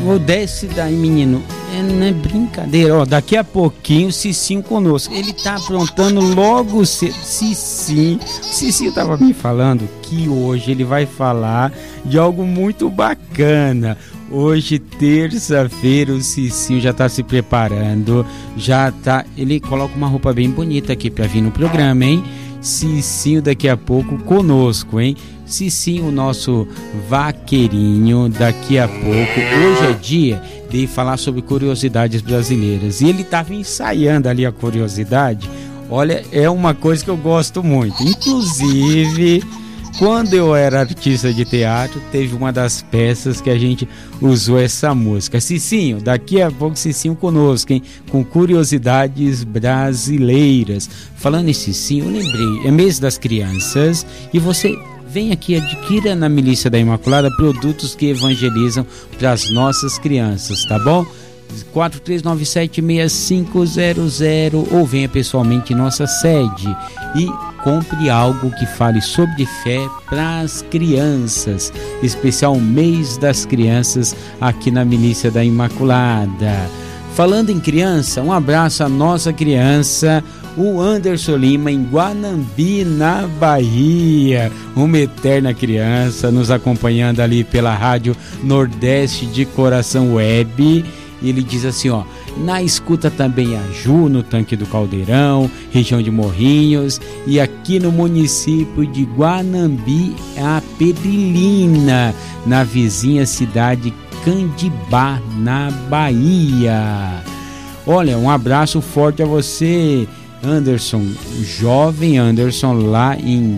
Ô, desce daí, menino. Não é brincadeira. Ó, daqui a pouquinho, Cicinho conosco. Ele tá aprontando logo cedo. Cicinho tava me falando que hoje ele vai falar de algo muito bacana. Hoje, terça-feira, o Cicinho já tá se preparando. Ele coloca uma roupa bem bonita aqui pra vir no programa, hein? Cicinho daqui a pouco conosco, hein? Cicinho, o nosso vaqueirinho, daqui a pouco. Hoje é dia de falar sobre curiosidades brasileiras. E ele estava ensaiando ali a curiosidade. Olha, é uma coisa que eu gosto muito. Inclusive, quando eu era artista de teatro, teve uma das peças que a gente usou essa música. Cicinho, daqui a pouco Cicinho conosco, hein? Com curiosidades brasileiras. Falando em Cicinho, eu lembrei, é mês das crianças e você vem aqui, adquira na Milícia da Imaculada produtos que evangelizam para as nossas crianças, tá bom? 4397-6500 ou venha pessoalmente em nossa sede e compre algo que fale sobre fé para as crianças, especial mês das crianças aqui na Milícia da Imaculada. Falando em criança, um abraço à nossa criança, o Anderson Lima, em Guanambi, na Bahia, uma eterna criança, nos acompanhando ali pela Rádio Nordeste de Coração Web. Ele diz assim, ó, na escuta também a Ju, no Tanque do Caldeirão, região de Morrinhos, e aqui no município de Guanambi, a Pedrilina, na vizinha cidade Candibá, na Bahia. Olha, um abraço forte a você, Anderson, o jovem Anderson, lá em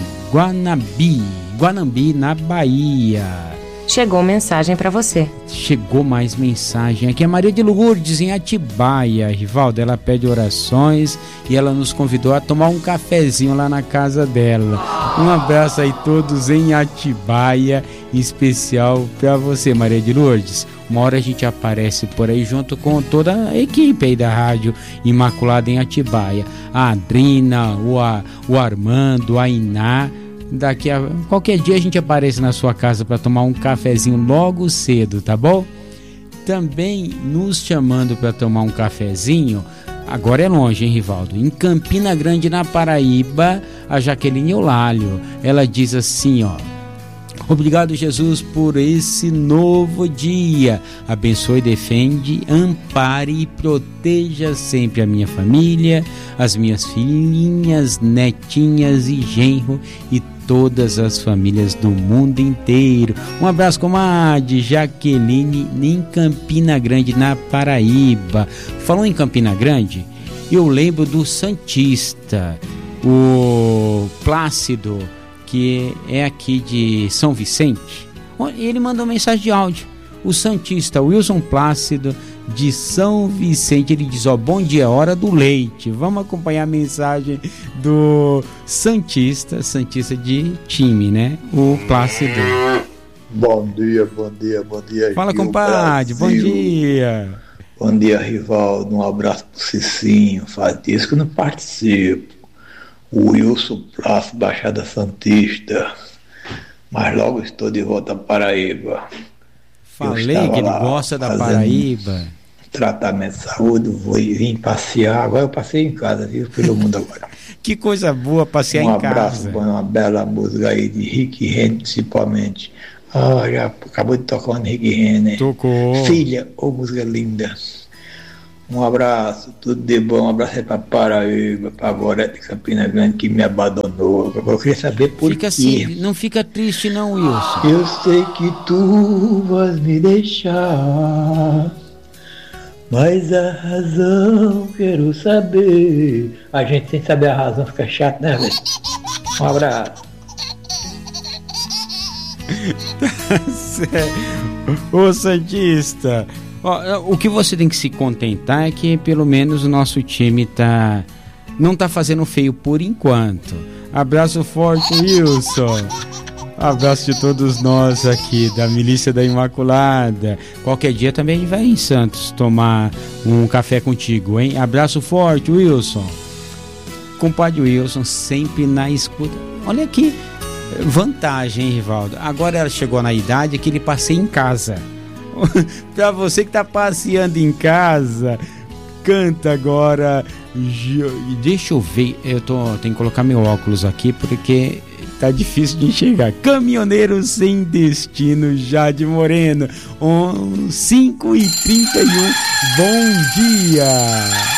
Guanambi, na Bahia. Chegou mensagem para você. Chegou mais mensagem. Aqui é Maria de Lourdes, em Atibaia. Rivaldo, ela pede orações e ela nos convidou a tomar um cafezinho lá na casa dela. Um abraço aí todos em Atibaia, em especial para você, Maria de Lourdes. Uma hora a gente aparece por aí junto com toda a equipe aí da Rádio Imaculada em Atibaia. A Adrina, o Armando, a Iná. Daqui a qualquer dia a gente aparece na sua casa para tomar um cafezinho logo cedo, tá bom? Também nos chamando para tomar um cafezinho, agora é longe, hein, Rivaldo? Em Campina Grande, na Paraíba, a Jaqueline Eulálio, ela diz assim, ó: obrigado, Jesus, por esse novo dia. Abençoe, defende, ampare e proteja sempre a minha família, as minhas filhinhas, netinhas e genro e todas as famílias do mundo inteiro. Um abraço, comadre Jaqueline, em Campina Grande, na Paraíba. Falou em Campina Grande, eu lembro do Santista, o Plácido, que é aqui de São Vicente. Ele mandou mensagem de áudio. O Santista Wilson Plácido, de São Vicente, ele diz, ó, bom dia, hora do leite. Vamos acompanhar a mensagem do Santista de time, né? O Plácido. Bom dia. Fala, compadre, bom dia. Bom dia, Rivaldo, um abraço pro Cicinho, faz disso que eu não participo. O Wilson Plácido, Baixada Santista, mas logo estou de volta à Paraíba. Falei que ele gosta da Paraíba. Tratamento de saúde, vim passear. Agora eu passei em casa, viu? Pelo mundo agora. Que coisa boa passear em casa. Um abraço, uma bela música aí de Rick Renner, principalmente. Já acabou de tocar uma Rick Renner. Tocou. Filha, música linda. Um abraço, tudo de bom. Um abraço aí pra Paraíba, pra Gorete de Campina Grande, que me abandonou. Eu queria saber por quê. Assim, não fica triste não, Wilson. Eu sei que tu vais me deixar, mas a razão quero saber. A gente sem saber a razão fica chato, né, velho? Um abraço. Ô Santista, o que você tem que se contentar é que pelo menos o nosso time não tá fazendo feio por enquanto. Abraço forte, Wilson. Abraço de todos nós aqui da Milícia da Imaculada. Qualquer dia também a gente vai em Santos tomar um café contigo, hein? Abraço forte, Wilson. Compadre Wilson, sempre na escuta. Olha aqui, vantagem, hein, Rivaldo? Agora ela chegou na idade que ele passeia em casa. Pra você que tá passeando em casa, canta agora. Deixa eu ver, tenho que colocar meu óculos aqui porque tá difícil de enxergar. Caminhoneiro Sem Destino, Jade Moreno. 5h31. Bom dia.